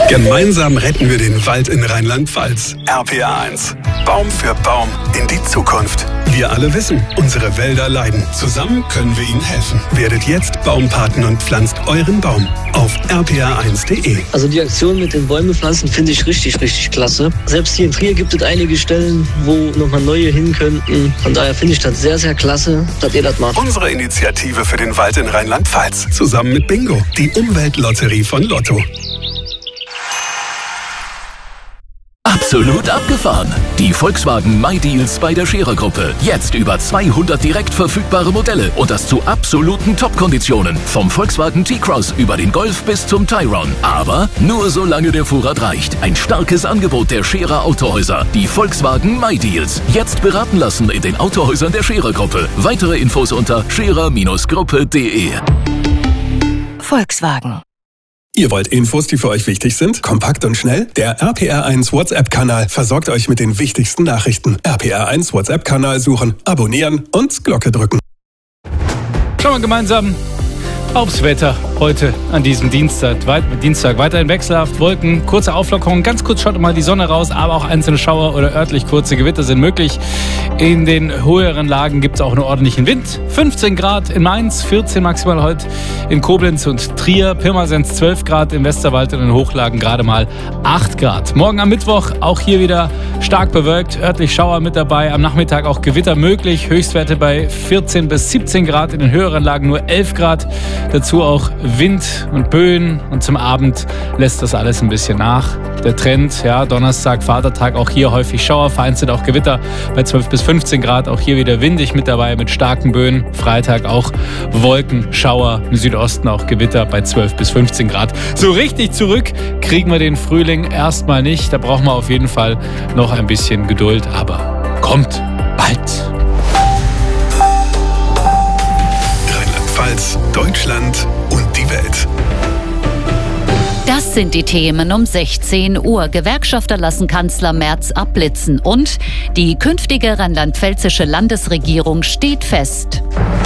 Gemeinsam retten wir den Wald in Rheinland-Pfalz. RPA 1. Baum für Baum in die Zukunft. Wir alle wissen, unsere Wälder leiden. Zusammen können wir ihnen helfen. Werdet jetzt Baumpaten und pflanzt euren Baum auf rpa1.de. Also die Aktion mit den Bäume pflanzen finde ich richtig klasse. Selbst hier in Trier gibt es einige Stellen, wo nochmal neue hin könnten. Von daher finde ich das sehr klasse, dass ihr das macht. Unsere Initiative für den Wald in Rheinland-Pfalz. Zusammen mit Bingo, die Umweltlotterie von Lotto. Absolut abgefahren. Die Volkswagen MyDeals bei der Scherer-Gruppe. Jetzt über 200 direkt verfügbare Modelle und das zu absoluten Top-Konditionen. Vom Volkswagen T-Cross über den Golf bis zum Tayron. Aber nur solange der Vorrat reicht. Ein starkes Angebot der Scherer Autohäuser. Die Volkswagen MyDeals. Jetzt beraten lassen in den Autohäusern der Scherer-Gruppe. Weitere Infos unter scherer-gruppe.de. Volkswagen. Ihr wollt Infos, die für euch wichtig sind? Kompakt und schnell? Der RPR1 WhatsApp-Kanal versorgt euch mit den wichtigsten Nachrichten. RPR1 WhatsApp-Kanal suchen, abonnieren und Glocke drücken. Schauen wir gemeinsam aufs Wetter heute an diesem Dienstag. Weiterhin wechselhaft, Wolken, kurze Auflockerungen. Ganz kurz schaut mal die Sonne raus, aber auch einzelne Schauer oder örtlich kurze Gewitter sind möglich. In den höheren Lagen gibt es auch einen ordentlichen Wind. 15 Grad in Mainz, 14 maximal heute in Koblenz und Trier. Pirmasens 12 Grad, im Westerwald und in den Hochlagen gerade mal 8 Grad. Morgen am Mittwoch auch hier wieder stark bewölkt, örtlich Schauer mit dabei. Am Nachmittag auch Gewitter möglich. Höchstwerte bei 14 bis 17 Grad, in den höheren Lagen nur 11 Grad. Dazu auch Wind und Böen und zum Abend lässt das alles ein bisschen nach. Der Trend, ja, Donnerstag, Vatertag, auch hier häufig Schauer, vereinzelt auch Gewitter bei 12 bis 15 Grad, auch hier wieder windig mit dabei mit starken Böen. Freitag auch Wolken, Schauer, im Südosten auch Gewitter bei 12 bis 15 Grad. So richtig zurück kriegen wir den Frühling erstmal nicht, da brauchen wir auf jeden Fall noch ein bisschen Geduld, aber kommt bald. Rheinland-Pfalz, Deutschland und die Welt. Das sind die Themen um 16 Uhr. Gewerkschafter lassen Kanzler Merz abblitzen und die künftige rheinland-pfälzische Landesregierung steht fest.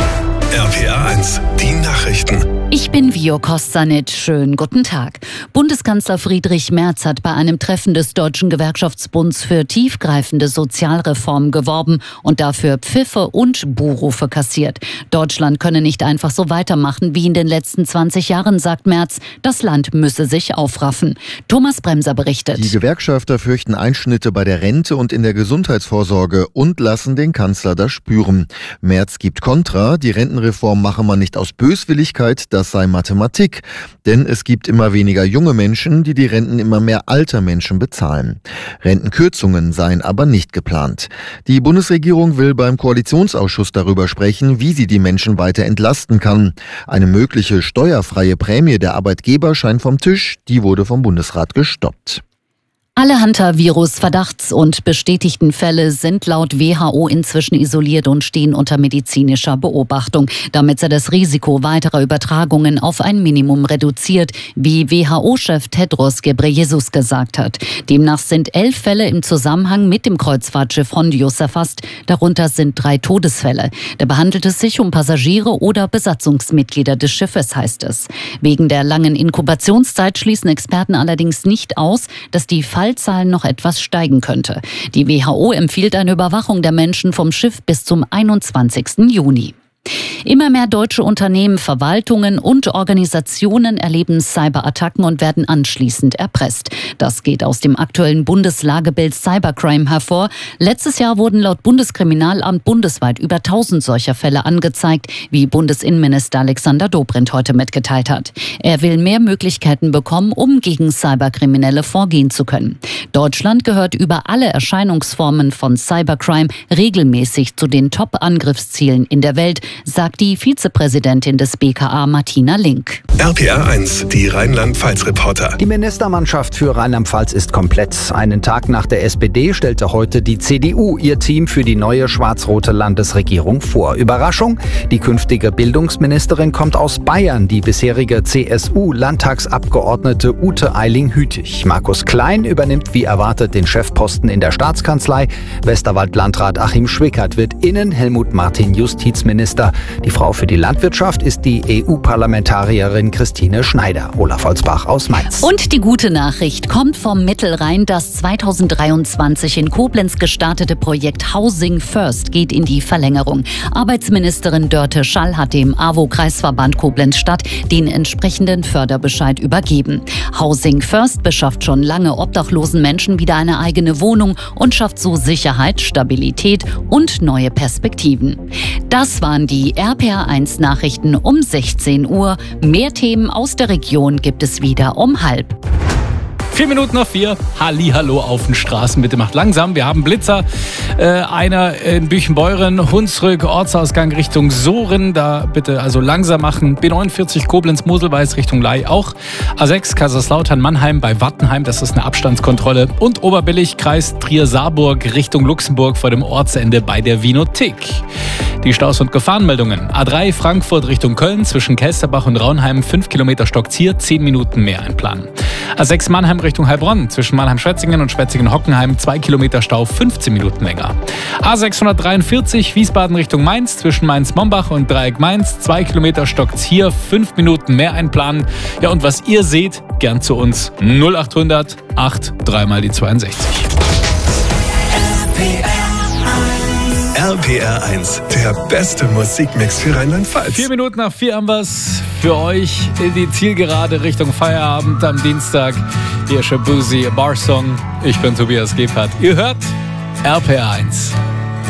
RPA 1, die Nachrichten. Ich bin Vio Kostanic. Schönen guten Tag. Bundeskanzler Friedrich Merz hat bei einem Treffen des Deutschen Gewerkschaftsbunds für tiefgreifende Sozialreformen geworben und dafür Pfiffe und Buhrufe kassiert. Deutschland könne nicht einfach so weitermachen wie in den letzten 20 Jahren, sagt Merz. Das Land müsse sich aufraffen. Thomas Bremser berichtet. Die Gewerkschafter fürchten Einschnitte bei der Rente und in der Gesundheitsvorsorge und lassen den Kanzler das spüren. Merz gibt Kontra. Die Rentenreform mache man nicht aus Böswilligkeit, das sei Mathematik. Denn es gibt immer weniger junge Menschen, die Renten immer mehr alter Menschen bezahlen. Rentenkürzungen seien aber nicht geplant. Die Bundesregierung will beim Koalitionsausschuss darüber sprechen, wie sie die Menschen weiter entlasten kann. Eine mögliche steuerfreie Prämie der Arbeitgeber scheint vom Tisch. Die wurde vom Bundesrat gestoppt. Alle Hantavirus-Verdachts- und bestätigten Fälle sind laut WHO inzwischen isoliert und stehen unter medizinischer Beobachtung. Damit sei das Risiko weiterer Übertragungen auf ein Minimum reduziert, wie WHO-Chef Tedros Ghebreyesus gesagt hat. Demnach sind 11 Fälle im Zusammenhang mit dem Kreuzfahrtschiff Hondius erfasst. Darunter sind 3 Todesfälle. Da handelt es sich um Passagiere oder Besatzungsmitglieder des Schiffes, heißt es. Wegen der langen Inkubationszeit schließen Experten allerdings nicht aus, dass die Fallzahlen noch etwas steigen könnte. Die WHO empfiehlt eine Überwachung der Menschen vom Schiff bis zum 21. Juni. Immer mehr deutsche Unternehmen, Verwaltungen und Organisationen erleben Cyberattacken und werden anschließend erpresst. Das geht aus dem aktuellen Bundeslagebild Cybercrime hervor. Letztes Jahr wurden laut Bundeskriminalamt bundesweit über 1000 solcher Fälle angezeigt, wie Bundesinnenminister Alexander Dobrindt heute mitgeteilt hat. Er will mehr Möglichkeiten bekommen, um gegen Cyberkriminelle vorgehen zu können. Deutschland gehört über alle Erscheinungsformen von Cybercrime regelmäßig zu den Top-Angriffszielen in der Welt, sagt die Vizepräsidentin des BKA Martina Link. RPA 1, die Rheinland-Pfalz-Reporter. Die Ministermannschaft für Rheinland-Pfalz ist komplett. Einen Tag nach der SPD stellte heute die CDU ihr Team für die neue schwarz-rote Landesregierung vor. Überraschung, die künftige Bildungsministerin kommt aus Bayern, die bisherige CSU-Landtagsabgeordnete Ute Eiling-Hütig. Markus Klein übernimmt wie erwartet den Chefposten in der Staatskanzlei. Westerwald-Landrat Achim Schwickert wird Helmut Martin Justizminister Minister. Die Frau für die Landwirtschaft ist die EU-Parlamentarierin Christine Schneider. Olaf Holzbach aus Mainz. Und die gute Nachricht kommt vom Mittelrhein. Das 2023 in Koblenz gestartete Projekt Housing First geht in die Verlängerung. Arbeitsministerin Dörte Schall hat dem AWO-Kreisverband Koblenz-Stadt den entsprechenden Förderbescheid übergeben. Housing First beschafft schon lange obdachlosen Menschen wieder eine eigene Wohnung und schafft so Sicherheit, Stabilität und neue Perspektiven. Das waren die RPA1-Nachrichten um 16 Uhr. Mehr Themen aus der Region gibt es wieder um 3:30. 4 Minuten nach 4. Hallihallo auf den Straßen. Bitte macht langsam. Wir haben Blitzer. Einer in Büchenbeuren, Hunsrück, Ortsausgang Richtung Sohren. Da bitte also langsam machen. B49 Koblenz-Moselweiß Richtung Ley auch. A6 Kaiserslautern-Mannheim bei Wattenheim. Das ist eine Abstandskontrolle. Und Oberbillig, Kreis Trier-Saarburg Richtung Luxemburg vor dem Ortsende bei der Vinothek. Die Staus- und Gefahrenmeldungen. A3 Frankfurt Richtung Köln zwischen Kelsterbach und Raunheim 5 Kilometer Stockzier, 10 Minuten mehr einplanen. A6 Mannheim Richtung Heilbronn zwischen Mannheim-Schwetzingen und Schwetzingen-Hockenheim 2 Kilometer Stau, 15 Minuten länger. A643 Wiesbaden Richtung Mainz zwischen Mainz-Mombach und Dreieck Mainz 2 Kilometer Stockzier, 5 Minuten mehr einplanen. Ja, und was ihr seht, gern zu uns 0800 8 3 mal die 62. RPR1, der beste Musikmix für Rheinland-Pfalz. 4 Minuten nach 4 haben wir's für euch in die Zielgerade Richtung Feierabend am Dienstag. Hier Shabuzi, A Bar Song. Ich bin Tobias Gebhardt. Ihr hört RPR1.